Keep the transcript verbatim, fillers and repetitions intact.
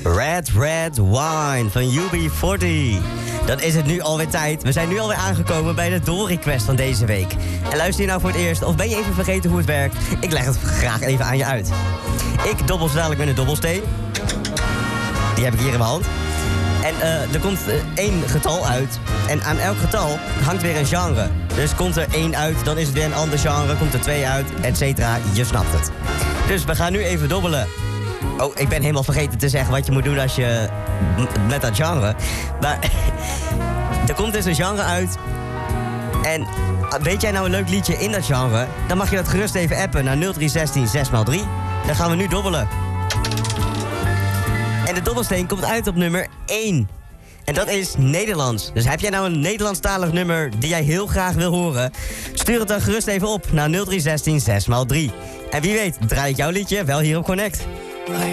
Red Red Wine van U B veertig. Dan is het nu alweer tijd. We zijn nu alweer aangekomen bij de doorrequest van deze week. En luister je nou voor het eerst of ben je even vergeten hoe het werkt? Ik leg het graag even aan je uit. Ik dobbel zo dadelijk met een dobbelsteen. Die heb ik hier in mijn hand. En uh, er komt uh, één getal uit. En aan elk getal hangt weer een genre. Dus komt er één uit, dan is het weer een ander genre. Komt er twee uit, et cetera. Je snapt het. Dus we gaan nu even dobbelen. Oh, ik ben helemaal vergeten te zeggen wat je moet doen als je... met dat genre. Maar er komt dus een genre uit. En weet jij nou een leuk liedje in dat genre? Dan mag je dat gerust even appen naar nul drie een zes zes maal drie. Dan gaan we nu dobbelen. En de dobbelsteen komt uit op nummer één. En dat is Nederlands. Dus heb jij nou een Nederlandstalig nummer die jij heel graag wil horen? Stuur het dan gerust even op naar nul drie een zes zes maal drie. En wie weet draai ik jouw liedje wel hier op Connect.